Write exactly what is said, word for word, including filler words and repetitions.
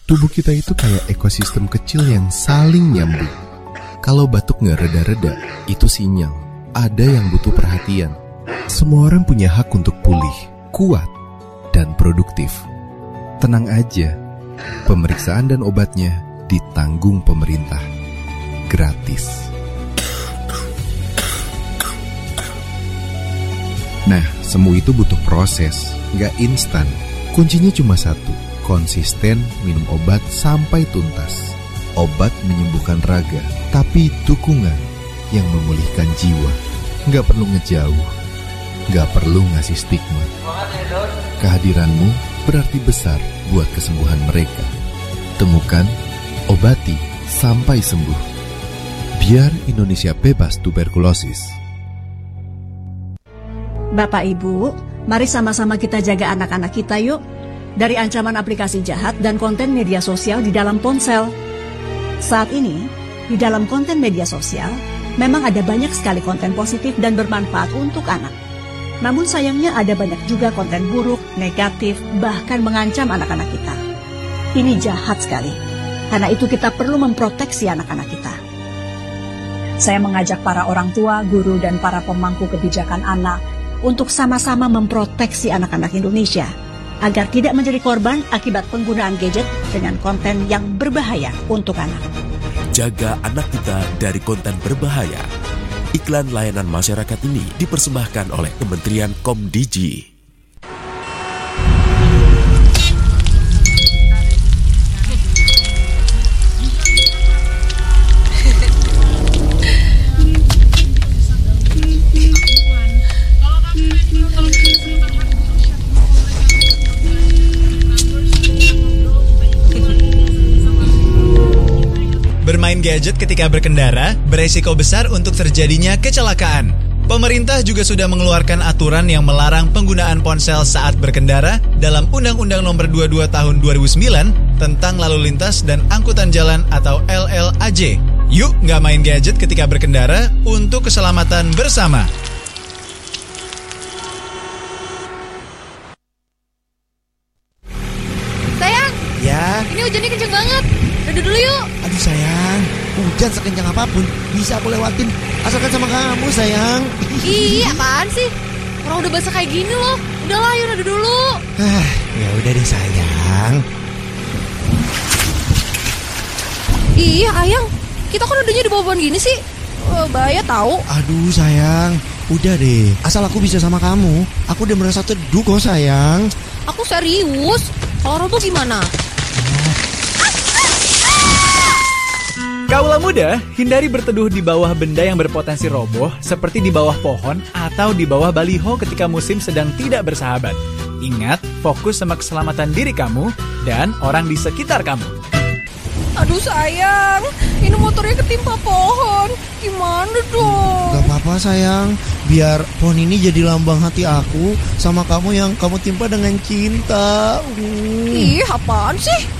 Tubuh kita itu kayak ekosistem kecil yang saling nyambung. Kalau batuk nggak reda-reda, itu sinyal ada yang butuh perhatian. Semua orang punya hak untuk pulih, kuat, dan produktif. Tenang aja, pemeriksaan dan obatnya ditanggung pemerintah. Gratis. Nah, semua itu butuh proses, nggak instan. Kuncinya cuma satu, konsisten minum obat sampai tuntas. Obat menyembuhkan raga, tapi dukungan yang memulihkan jiwa. Nggak perlu ngejauh, nggak perlu ngasih stigma. Kehadiranmu berarti besar buat kesembuhan mereka. Temukan, obati, sampai sembuh. Biar Indonesia bebas tuberkulosis. Bapak Ibu, mari sama-sama kita jaga anak-anak kita yuk. Dari ancaman aplikasi jahat dan konten media sosial di dalam ponsel. Saat ini, di dalam konten media sosial, memang ada banyak sekali konten positif dan bermanfaat untuk anak. Namun sayangnya ada banyak juga konten buruk, negatif, bahkan mengancam anak-anak kita. Ini jahat sekali. Karena itu kita perlu memproteksi anak-anak kita. Saya mengajak para orang tua, guru, dan para pemangku kebijakan anak untuk sama-sama memproteksi anak-anak Indonesia agar tidak menjadi korban akibat penggunaan gadget dengan konten yang berbahaya untuk anak. Jaga anak kita dari konten berbahaya. Iklan layanan masyarakat ini dipersembahkan oleh Kementerian Komdigi. Bermain gadget ketika berkendara beresiko besar untuk terjadinya kecelakaan. Pemerintah juga sudah mengeluarkan aturan yang melarang penggunaan ponsel saat berkendara dalam Undang-Undang Nomor dua puluh dua Tahun dua ribu sembilan tentang Lalu Lintas dan Angkutan Jalan atau L L A J. Yuk nggak main gadget ketika berkendara untuk keselamatan bersama. Sayang, ya. Ini hujannya kenceng banget. Duduk dulu yuk. Aduh sayang, hujan sekencang apapun bisa aku lewatin asalkan sama kamu sayang. Ih, apaan sih? Orang udah basah kayak gini loh. Udah lah, yuk duduk dulu. Ah, ya udah deh sayang. Ih, ayang, kita kok duduknya di bawah-bawah gini sih? Oh, bahaya tahu. Aduh sayang, udah deh. Asal aku bisa sama kamu, aku udah merasa teduh kok sayang. Aku serius. Kalau roboh gimana? Kaulah muda, hindari berteduh di bawah benda yang berpotensi roboh seperti di bawah pohon atau di bawah baliho ketika musim sedang tidak bersahabat. Ingat, fokus sama keselamatan diri kamu dan orang di sekitar kamu. Aduh sayang, ini motornya ketimpa pohon. Gimana dong? Gak apa-apa sayang, biar pohon ini jadi lambang hati aku sama kamu yang kamu timpa dengan cinta. uh. Ih, apaan sih?